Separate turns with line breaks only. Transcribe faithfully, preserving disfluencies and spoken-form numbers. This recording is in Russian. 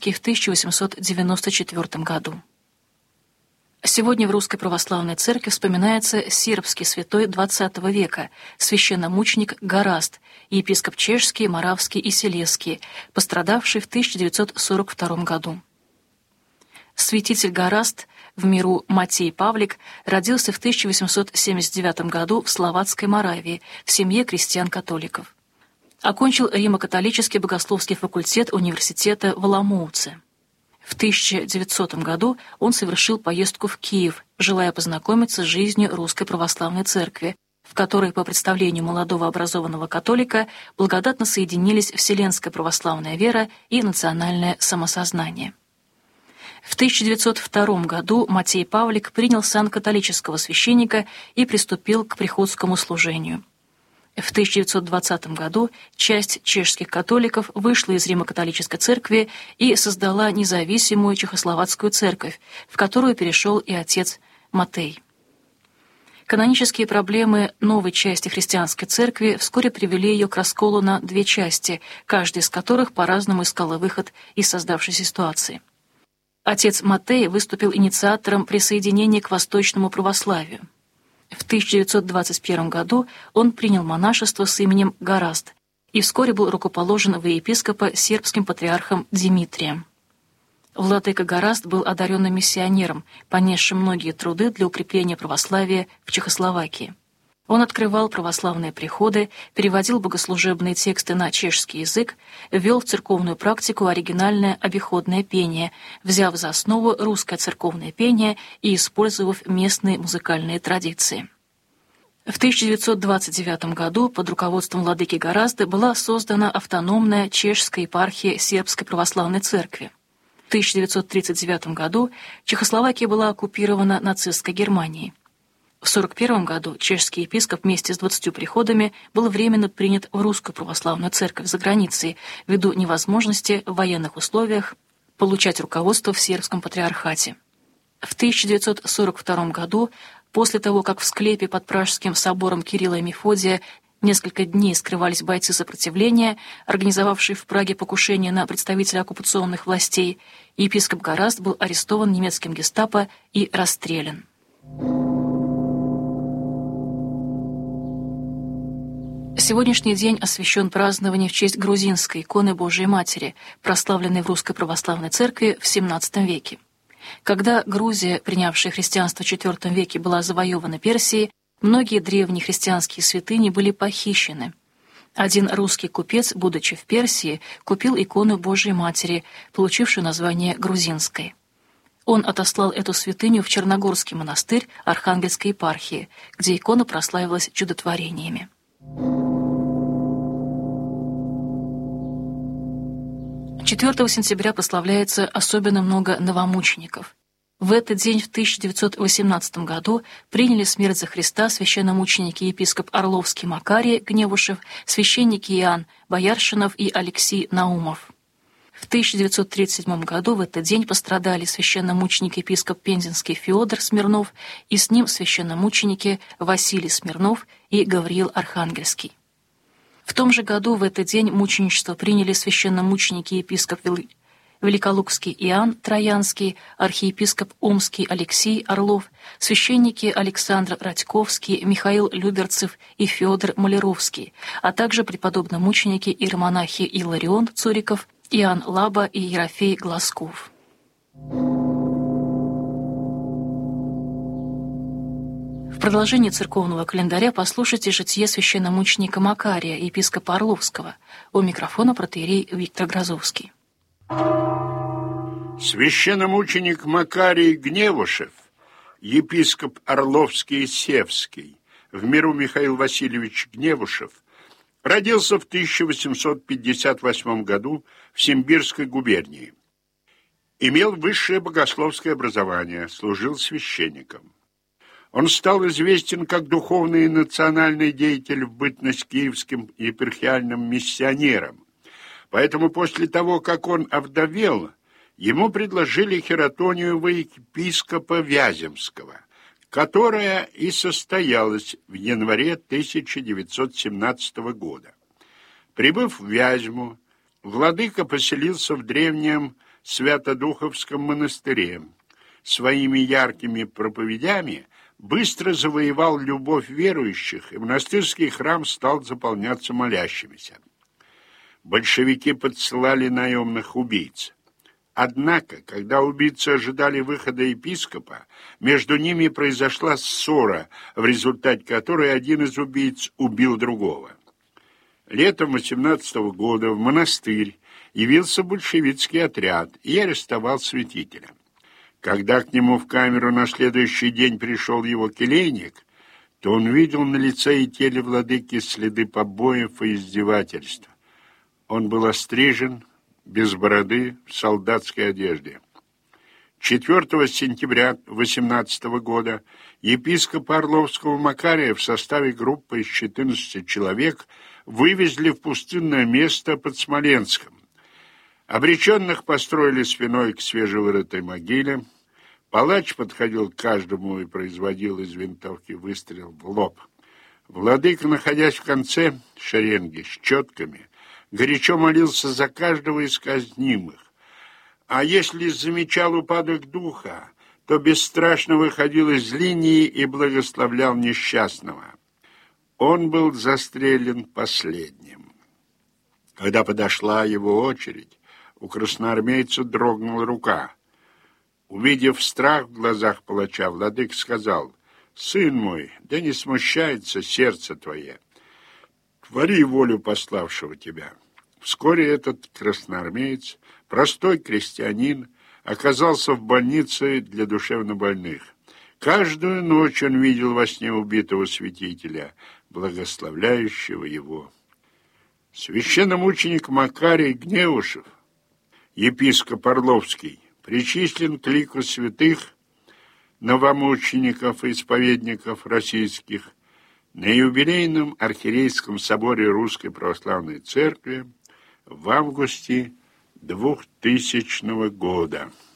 в тысяча восемьсот девяносто четвёртом году. Сегодня в Русской Православной Церкви вспоминается сербский святой двадцатого века, священномученик Гораст, епископ Чешский, Моравский и Силезский, пострадавший в тысяча девятьсот сорок втором году. Святитель Гораст, в миру Матей Павлик, родился в тысяча восемьсот семьдесят девятом году в Словацкой Моравии в семье крестьян-католиков. Окончил Римо-католический богословский факультет университета в Оломouце. В тысяча девятисотом году он совершил поездку в Киев, желая познакомиться с жизнью Русской Православной Церкви, в которой, по представлению молодого образованного католика, благодатно соединились вселенская православная вера и национальное самосознание. В тысяча девятьсот втором году Матей Павлик принял сан католического священника и приступил к приходскому служению. В тысяча девятьсот двадцатом году часть чешских католиков вышла из Римо-католической церкви и создала независимую чехословацкую церковь, в которую перешел и отец Матей. Канонические проблемы новой части христианской церкви вскоре привели ее к расколу на две части, каждая из которых по-разному искала выход из создавшейся ситуации. Отец Матей выступил инициатором присоединения к восточному православию. В тысяча девятьсот двадцать первом году он принял монашество с именем Гораст и вскоре был рукоположен во епископа сербским патриархом Димитрием. Владыка Гораст был одаренным миссионером, понесшим многие труды для укрепления православия в Чехословакии. Он открывал православные приходы, переводил богослужебные тексты на чешский язык, ввел в церковную практику оригинальное обиходное пение, взяв за основу русское церковное пение и использовав местные музыкальные традиции. В тысяча девятьсот двадцать девятом году под руководством владыки Горасты была создана автономная чешская епархия Сербской Православной Церкви. В тысяча девятьсот тридцать девятом году Чехословакия была оккупирована нацистской Германией. В сорок первом году чешский епископ вместе с двадцатью приходами был временно принят в Русскую Православную Церковь за границей ввиду невозможности в военных условиях получать руководство в сербском патриархате. В тысяча девятьсот сорок втором году, после того, как в склепе под Пражским собором Кирилла и Мефодия несколько дней скрывались бойцы сопротивления, организовавшие в Праге покушение на представителя оккупационных властей, епископ Гораст был арестован немецким гестапо и расстрелян. Сегодняшний день освящен празднованию в честь грузинской иконы Божией Матери, прославленной в Русской Православной Церкви в семнадцатом веке. Когда Грузия, принявшая христианство в четвёртом веке, была завоевана Персией, многие древние христианские святыни были похищены. Один русский купец, будучи в Персии, купил икону Божией Матери, получившую название грузинской. Он отослал эту святыню в Черногорский монастырь Архангельской епархии, где икона прославилась чудотворениями. четвёртого сентября прославляется особенно много новомучеников. В этот день в тысяча девятьсот восемнадцатом году приняли смерть за Христа священномученики епископ Орловский Макарий Гневушев, священники Иоанн Бояршинов и Алексей Наумов. В тысяча девятьсот тридцать седьмом году в этот день пострадали священномученик епископ Пензенский Феодор Смирнов и с ним священномученики Василий Смирнов и Гавриил Архангельский. В том же году в этот день мученичество приняли священномученики епископ Великолукский Иоанн Троянский, архиепископ Омский Алексей Орлов, священники Александр Радьковский, Михаил Люберцев и Федор Малеровский, а также преподобномученики и иеромонахи Иларион Цуриков, Иоанн Лаба и Ерофей Глазков. В продолжении церковного календаря послушайте житие священномученика Макария, епископа Орловского. У микрофона протоиерей Виктор Грозовский.
Священномученик Макарий Гневушев, епископ Орловский и Севский, в миру Михаил Васильевич Гневушев, родился в тысяча восемьсот пятьдесят восьмом году в Симбирской губернии. Имел высшее богословское образование, служил священником. Он стал известен как духовный и национальный деятель в бытность киевским епархиальным миссионером. Поэтому после того, как он овдовел, ему предложили хератонию во епископа Вяземского, которая и состоялась в январе тысяча девятьсот семнадцатого года. Прибыв в Вязьму, владыка поселился в древнем Свято-Духовском монастыре. Своими яркими проповедями быстро завоевал любовь верующих, и монастырский храм стал заполняться молящимися. Большевики подсылали наемных убийц. Однако, когда убийцы ожидали выхода епископа, между ними произошла ссора, в результате которой один из убийц убил другого. Летом восемнадцатого года в монастырь явился большевистский отряд и арестовал святителя. Когда к нему в камеру на следующий день пришел его келейник, то он видел на лице и теле владыки следы побоев и издевательств. Он был острижен, без бороды, в солдатской одежде. четвёртого сентября восемнадцатого года епископ Орловского Макария в составе группы из четырнадцати человек вывезли в пустынное место под Смоленском. Обреченных построили спиной к свежевырытой могиле. Палач подходил к каждому и производил из винтовки выстрел в лоб. Владыка, находясь в конце шеренги с четками, горячо молился за каждого из казнимых. А если замечал упадок духа, то бесстрашно выходил из линии и благословлял несчастного. Он был застрелен последним. Когда подошла его очередь, у красноармейца дрогнула рука. Увидев страх в глазах палача, владыка сказал: «Сын мой, да не смущается сердце твое. Твори волю пославшего тебя». Вскоре этот красноармеец, простой крестьянин, оказался в больнице для душевнобольных. Каждую ночь он видел во сне убитого святителя, благословляющего его. Священномученик Макарий Гневушев, епископ Орловский, причислен к лику святых новомучеников и исповедников российских на юбилейном архиерейском соборе Русской Православной Церкви в августе двухтысячного года.